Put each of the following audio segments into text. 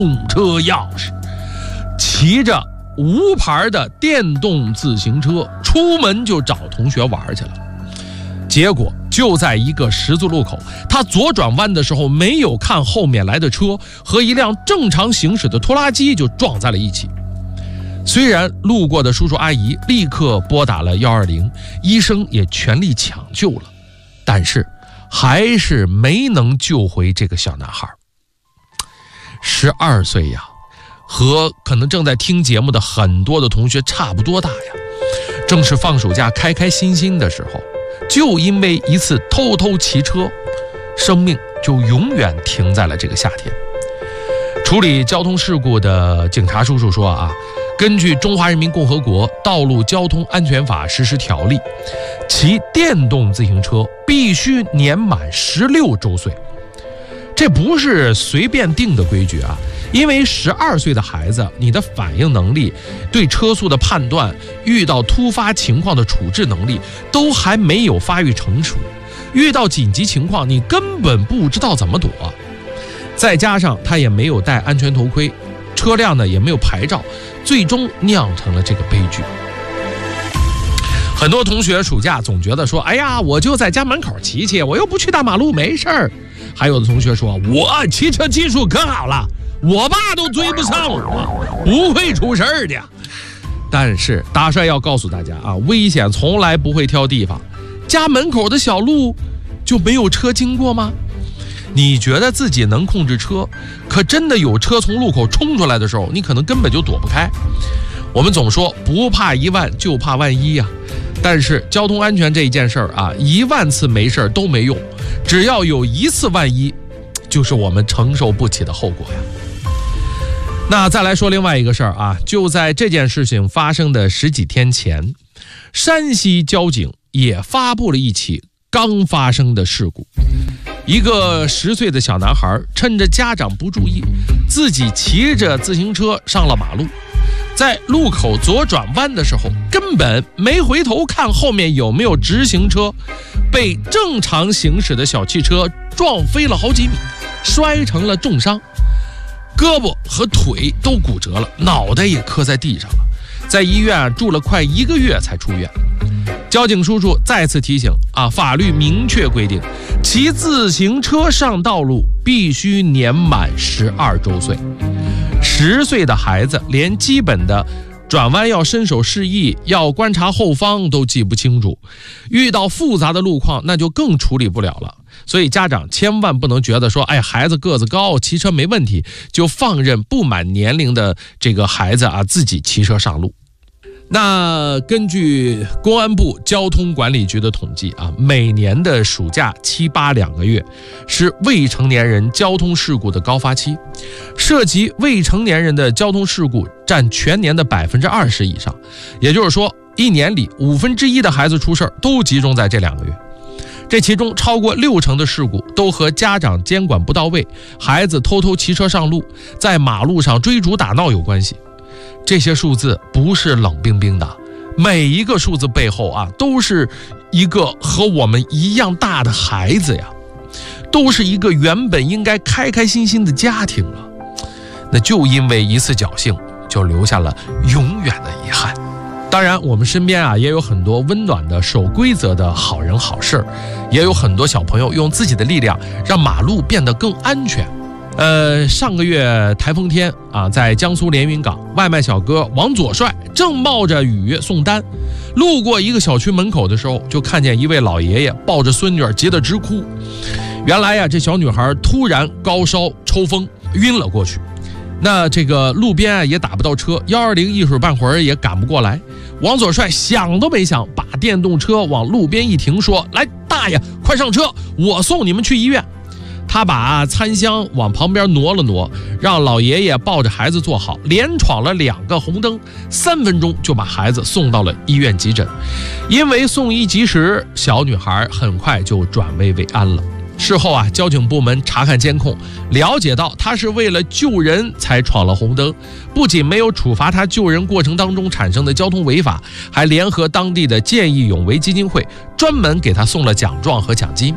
车钥匙，骑着无牌的电动自行车出门就找同学玩去了。结果就在一个十字路口，他左转弯的时候没有看后面来的车，和一辆正常行驶的拖拉机就撞在了一起。虽然路过的叔叔阿姨立刻拨打了120，医生也全力抢救了，但是还是没能救回这个小男孩。12岁呀，和可能正在听节目的很多的同学差不多大呀。正是放暑假开开心心的时候，就因为一次偷骑车，生命就永远停在了这个夏天。处理交通事故的警察叔叔说啊，根据《中华人民共和国道路交通安全法实施条例》，骑电动自行车必须年满16周岁。这不是随便定的规矩啊，因为12岁的孩子，你的反应能力、对车速的判断、遇到突发情况的处置能力都还没有发育成熟，遇到紧急情况你根本不知道怎么躲。再加上他也没有戴安全头盔，车辆呢也没有牌照，最终酿成了这个悲剧。很多同学暑假总觉得说，哎呀，我就在家门口骑骑，我又不去大马路，没事儿。还有的同学说，我骑车技术可好了，我爸都追不上我，不会出事儿的。但是大帅要告诉大家啊，危险从来不会挑地方，家门口的小路就没有车经过吗？你觉得自己能控制车，可真的有车从路口冲出来的时候，你可能根本就躲不开。我们总说不怕1万就怕万一呀，但是交通安全这一件事儿啊，1万次没事都没用，只要有1次万一，就是我们承受不起的后果呀。那再来说另外一个事儿啊，就在这件事情发生的10几天前，山西交警也发布了一起刚发生的事故。一个10岁的小男孩趁着家长不注意，自己骑着自行车上了马路，在路口左转弯的时候根本没回头看后面有没有直行车，被正常行驶的小汽车撞飞了好几米，摔成了重伤，胳膊和腿都骨折了，脑袋也磕在地上了，在医院住了快1个月才出院。交警叔叔再次提醒啊，法律明确规定，骑自行车上道路必须年满12周岁。10岁的孩子连基本的转弯要伸手示意，要观察后方都记不清楚，遇到复杂的路况那就更处理不了了。所以家长千万不能觉得说，哎，孩子个子高，骑车没问题，就放任不满年龄的这个孩子啊自己骑车上路。那根据公安部交通管理局的统计啊，每年的暑假7、82个月是未成年人交通事故的高发期，涉及未成年人的交通事故占全年的20%以上，也就是说一年里1/5的孩子出事都集中在这2个月。这其中超过60%的事故都和家长监管不到位，孩子偷骑车上路，在马路上追逐打闹有关系。这些数字不是冷冰冰的，每一个数字背后啊，都是一个和我们一样大的孩子呀，都是一个原本应该开开心心的家庭了。那就因为一次侥幸，就留下了永远的遗憾。当然我们身边啊也有很多温暖的守规则的好人好事，也有很多小朋友用自己的力量让马路变得更安全。上个月台风天啊，在江苏连云港，外卖小哥王左帅正冒着雨送单，路过一个小区门口的时候，就看见一位老爷爷抱着孙女儿急得直哭。原来呀，这小女孩突然高烧抽风晕了过去，那这个路边啊也打不到车，120一会儿半会儿也赶不过来。王左帅想都没想，把电动车往路边一停，说：“来，大爷，快上车，我送你们去医院。”他把餐箱往旁边挪了挪，让老爷爷抱着孩子坐好，连闯了2个红灯，3分钟就把孩子送到了医院急诊。因为送医及时，小女孩很快就转危为安了。事后啊，交警部门查看监控，了解到他是为了救人才闯了红灯，不仅没有处罚他救人过程当中产生的交通违法，还联合当地的见义勇为基金会专门给他送了奖状和奖金。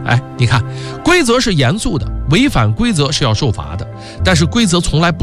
哎，你看，规则是严肃的，违反规则是要受罚的，但是规则从来不